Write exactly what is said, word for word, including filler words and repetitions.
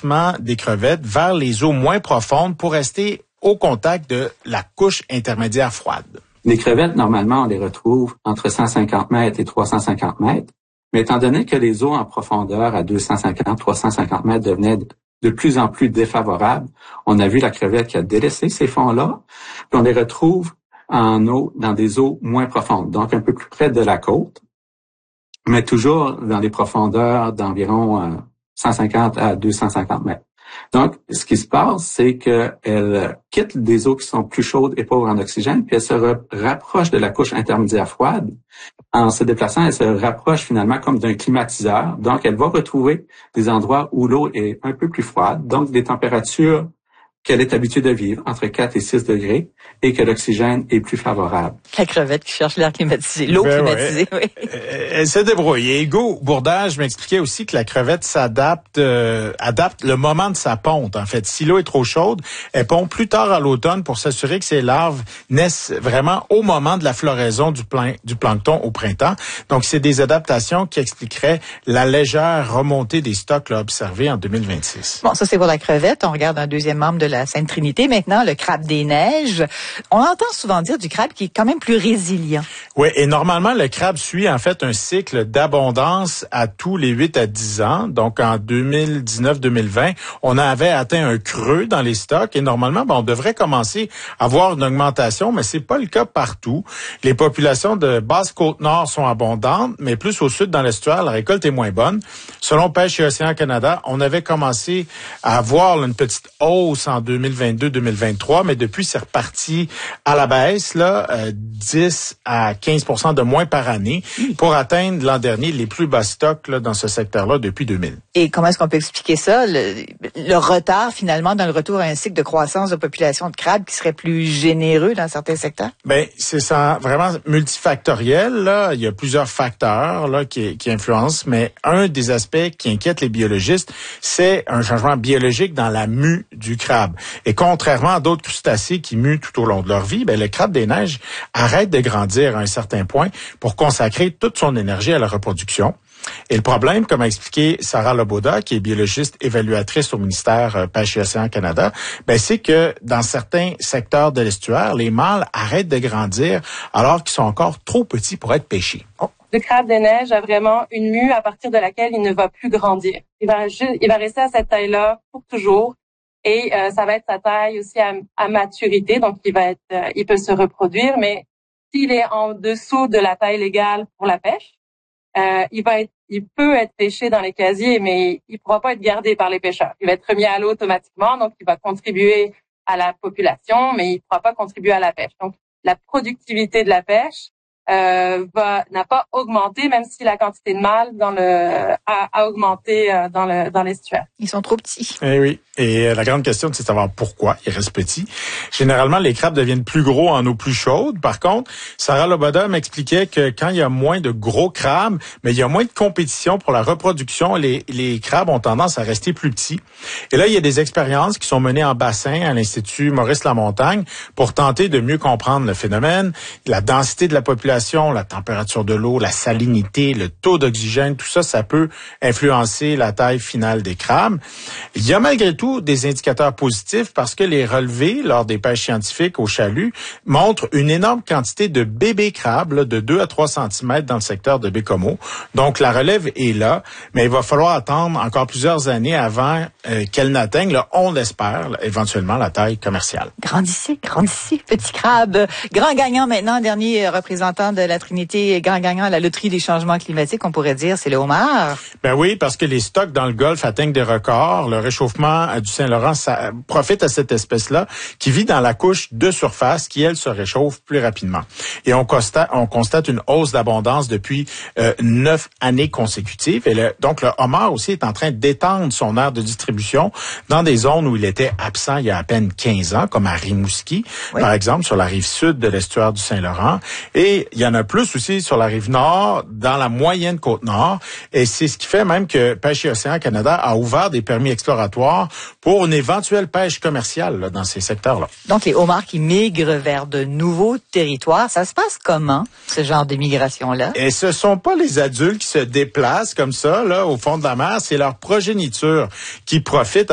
déplacement des crevettes vers les eaux moins profondes pour rester au contact de la couche intermédiaire froide. Les crevettes, normalement, on les retrouve entre cent cinquante mètres et trois cent cinquante mètres. Mais étant donné que les eaux en profondeur à deux cent cinquante, trois cent cinquante mètres devenaient de plus en plus défavorables, on a vu la crevette qui a délaissé ces fonds-là, puis on les retrouve en eau, dans des eaux moins profondes, donc un peu plus près de la côte, mais toujours dans des profondeurs d'environ euh, cent cinquante à deux cent cinquante mètres. Donc, ce qui se passe, c'est qu'elle quitte des eaux qui sont plus chaudes et pauvres en oxygène, puis elle se rapproche de la couche intermédiaire froide. En se déplaçant, elle se rapproche finalement comme d'un climatiseur. Donc, elle va retrouver des endroits où l'eau est un peu plus froide, donc des températures qu'elle est habituée de vivre, entre quatre et six degrés, et que l'oxygène est plus favorable. La crevette qui cherche l'air climatisé, l'eau ben climatisée, ouais. oui. Elle se débrouille. Et Hugo Bourdage m'expliquait aussi que la crevette s'adapte, euh, adapte le moment de sa ponte. En fait, si l'eau est trop chaude, elle pond plus tard à l'automne pour s'assurer que ses larves naissent vraiment au moment de la floraison du, plan, du plancton au printemps. Donc, c'est des adaptations qui expliqueraient la légère remontée des stocks là, observés en deux mille vingt-six. Bon, ça c'est pour la crevette. On regarde un deuxième membre de la Sainte Trinité. Maintenant, le crabe des neiges. On entend souvent dire du crabe qui est quand même plus résilient. Oui, et normalement, le crabe suit en fait un cycle d'abondance à tous les huit à dix ans. Donc, en deux mille dix-neuf deux mille vingt, on avait atteint un creux dans les stocks et normalement, ben, on devrait commencer à voir une augmentation, mais c'est pas le cas partout. Les populations de Basse-Côte-Nord sont abondantes, mais plus au sud dans l'estuaire, la récolte est moins bonne. Selon Pêche et Océan Canada, on avait commencé à voir là, une petite hausse en deux mille vingt-deux deux mille vingt-trois, mais depuis, c'est reparti à la baisse, là, euh, dix à quinze pour cent de moins par année pour atteindre l'an dernier les plus bas stocks là, dans ce secteur-là depuis deux mille. Et comment est-ce qu'on peut expliquer ça? Le, le retard, finalement, dans le retour à un cycle de croissance de population de crabes qui serait plus généreux dans certains secteurs? Ben, c'est ça, vraiment multifactoriel, là. Il y a plusieurs facteurs, là, qui, qui influencent, mais un des aspects qui inquiète les biologistes, c'est un changement biologique dans la mue du crabe. Et contrairement à d'autres crustacés qui muent tout au long de leur vie, ben, le crabe des neiges arrête de grandir à un certain point pour consacrer toute son énergie à la reproduction. Et le problème, comme a expliqué Sarah Loboda, qui est biologiste évaluatrice au ministère euh, Pêche et Océan Canada, ben, c'est que dans certains secteurs de l'estuaire, les mâles arrêtent de grandir alors qu'ils sont encore trop petits pour être pêchés. Oh. Le crabe des neiges a vraiment une mue à partir de laquelle il ne va plus grandir. Il va, il va rester à cette taille-là pour toujours. Et euh, ça va être sa taille aussi à, à maturité, donc il va être, euh, il peut se reproduire. Mais s'il est en dessous de la taille légale pour la pêche, euh, il va être, il peut être pêché dans les casiers, mais il pourra pas être gardé par les pêcheurs. Il va être remis à l'eau automatiquement, donc il va contribuer à la population, mais il pourra pas contribuer à la pêche. Donc la productivité de la pêche euh, va n'a pas augmenté, même si la quantité de mâles dans le a, a augmenté euh, dans le dans l'estuaire. Ils sont trop petits. Eh oui. Et euh, la grande question, c'est de savoir pourquoi ils restent petits. Généralement, les crabes deviennent plus gros en eau plus chaude. Par contre, Sarah Loboda m'expliquait que quand il y a moins de gros crabes, mais il y a moins de compétition pour la reproduction, les, les crabes ont tendance à rester plus petits. Et là, il y a des expériences qui sont menées en bassin à l'Institut Maurice Lamontagne pour tenter de mieux comprendre le phénomène, la densité de la population, la température de l'eau, la salinité, le taux d'oxygène, tout ça, ça peut influencer la taille finale des crabes. Il y a malgré tout des indicateurs positifs parce que les relevés lors des pêches scientifiques au chalut montrent une énorme quantité de bébés crabes là, de deux à trois centimètres dans le secteur de Bécomo. Donc, la relève est là, mais il va falloir attendre encore plusieurs années avant euh, qu'elle n'atteigne, là, on l'espère, là, éventuellement la taille commerciale. Grandissez, grandissez, petit crabe. Grand gagnant maintenant, dernier représentant de la Trinité, grand gagnant à la loterie des changements climatiques, on pourrait dire, c'est le homard. Ben oui, parce que les stocks dans le Golfe atteignent des records. Le réchauffement du Saint-Laurent, ça profite à cette espèce-là qui vit dans la couche de surface qui, elle, se réchauffe plus rapidement. Et on constate, on constate une hausse d'abondance depuis euh, neuf années consécutives. Et le, donc, le homard aussi est en train d'étendre son aire de distribution dans des zones où il était absent il y a à peine quinze ans, comme à Rimouski, oui. Par exemple, sur la rive sud de l'estuaire du Saint-Laurent. Et il y en a plus aussi sur la rive nord, dans la moyenne Côte-Nord. Et c'est ce qui fait même que Pêche et Océan Canada a ouvert des permis exploratoires pour une éventuelle pêche commerciale là, dans ces secteurs-là. Donc, les homards qui migrent vers de nouveaux territoires, ça se passe comment, ce genre de migration-là? Et ce sont pas les adultes qui se déplacent comme ça là au fond de la mer, c'est leur progéniture qui profite